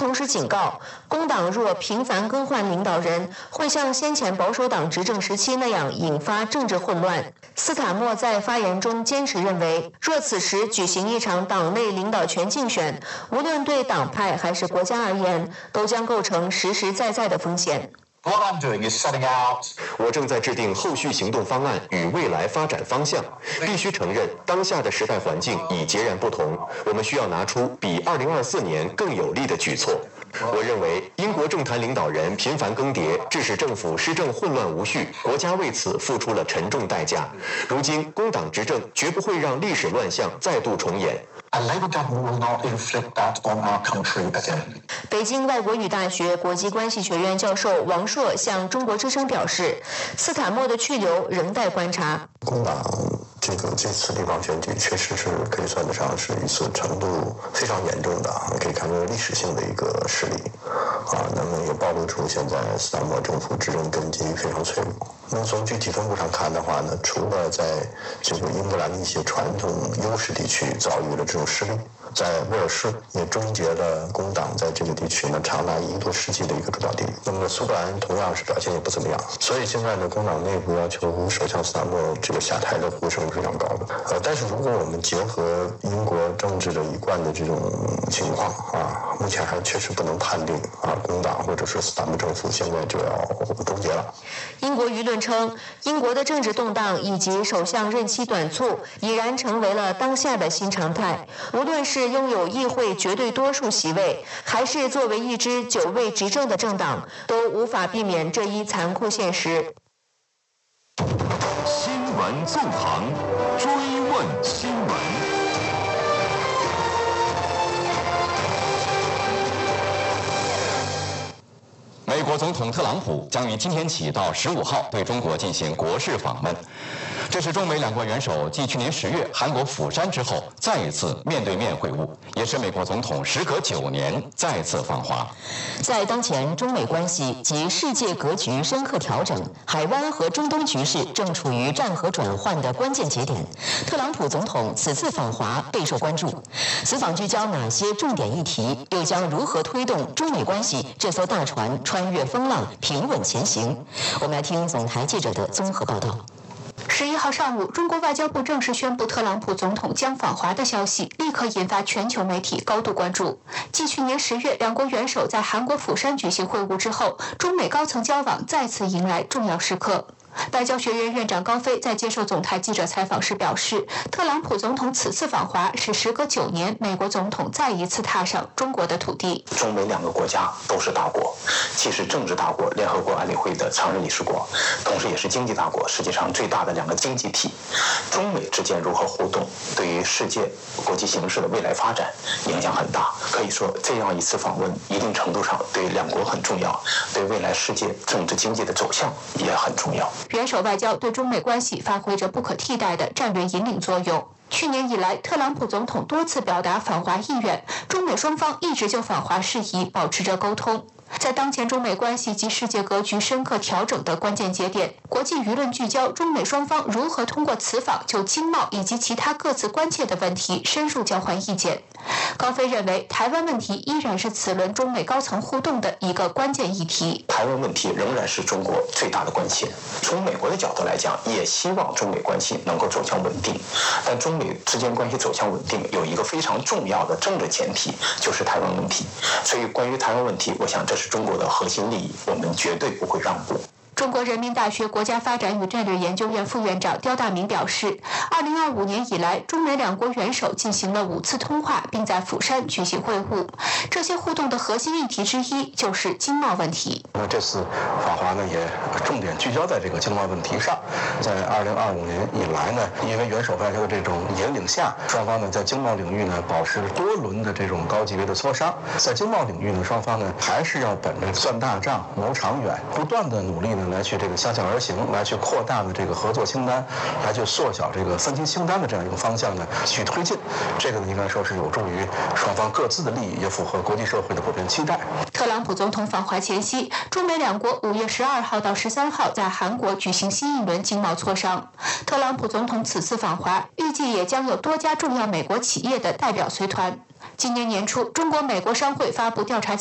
同时警告，工党若频繁更换领导人，会像先前保守党执政时期那样引发政治混乱。斯塔默在发言中坚持认为，若此时举行一场党内领导权竞选，无论对党派还是国家而言，都将构成实实在在的风险。 我正在制定后续行动方案与未来发展方向。必须承认，当下的时代环境已截然不同，我们需要拿出比2024年更有力的举措。我认为，英国政坛领导人频繁更迭，致使政府施政混乱无序，国家为此付出了沉重代价。如今，工党执政绝不会让历史乱象再度重演。 北京外国语大学国际关系学院教授王硕向中国之声表示，斯塔默的去留仍待观察。 工党这次地方选举确实是可以算得上是一次程度非常严重的，可以看作历史性的一个失利那么也暴露出现在斯塔默政府执政根基非常脆弱。那么从具体分布上看的话呢，除了在这个英格兰的一些传统优势地区遭遇了这种失利，在威尔士也终结了工党在这个地区呢长达1多世纪的一个主导地位。那么苏格兰同样是表现也不怎么样，所以现在呢，工党内部要求首相斯塔默这个下台的呼声是非常高的。但是如果我们结合英国政治的一贯的这种情况目前还确实不能判定工党或者是斯塔默政府现在就要终结了。 英国舆论称，英国的政治动荡以及首相任期短促已然成为了当下的新常态。无论是拥有议会绝对多数席位，还是作为一支久未执政的政党，都无法避免这一残酷现实。 新闻纵横，追问新闻。美国总统特朗普将于今天起到15号对中国进行国事访问，这是中美两国元首继去年10月韩国釜山之后再一次面对面会晤，也是美国总统时隔9年再次访华。 在当前中美关系及世界格局深刻调整，海湾和中东局势正处于战和转换的关键节点，特朗普总统此次访华备受关注。此访聚焦哪些重点议题，又将如何推动中美关系这艘大船穿越风浪，平稳前行？我们来听总台记者的综合报道。 11号上午，中国外交部正式宣布特朗普总统将访华的消息，立刻引发全球媒体高度关注。继去年10月两国元首在韩国釜山举行会晤之后，中美高层交往再次迎来重要时刻。外交学院院长高飞在接受总台记者采访时表示，特朗普总统此次访华是时隔9年美国总统再一次踏上中国的土地。 中美两个国家都是大国，既是政治大国，联合国安理会的常任理事国，同时也是经济大国，世界上最大的两个经济体。中美之间如何互动，对于世界国际形势的未来发展影响很大。可以说，这样一次访问一定程度上对两国很重要，对未来世界政治经济的走向也很重要。 元首外交对中美关系发挥着不可替代的战略引领作用。去年以来，特朗普总统多次表达访华意愿，中美双方一直就访华事宜保持着沟通。在当前中美关系及世界格局深刻调整的关键节点，国际舆论聚焦中美双方如何通过此访就经贸以及其他各自关切的问题深入交换意见。高飞认为，台湾问题依然是此轮中美高层互动的一个关键议题。 台湾问题仍然是中国最大的关切。从美国的角度来讲，也希望中美关系能够走向稳定，但中美之间关系走向稳定有一个非常重要的政治前提，就是台湾问题。所以关于台湾问题，我想这是中国的核心利益，我们绝对不会让步。 中国人民大学国家发展与战略研究院副院长刁大明表示，2025年以来，中美两国元首进行了5次通话，并在釜山举行会晤。这些互动的核心议题之一就是经贸问题。 那这次访华呢，也重点聚焦在这个经贸问题上。在2025年以来呢，因为元首外交的这种引领下，双方呢在经贸领域呢保持多轮的这种高级别的磋商。在经贸领域呢，双方呢还是要本着算大账、谋长远，不断的努力呢来去这个相向而行，来去扩大的这个合作清单，来去缩小这个分期清单的这样一个方向呢去推进。这个呢应该说是有助于双方各自的利益，也符合国际社会的普遍期待。 特朗普总统访华前夕，中美两国5月12号到13号在韩国举行新一轮经贸磋商。特朗普总统此次访华，预计也将有多家重要美国企业的代表随团。今年年初，中国美国商会发布调查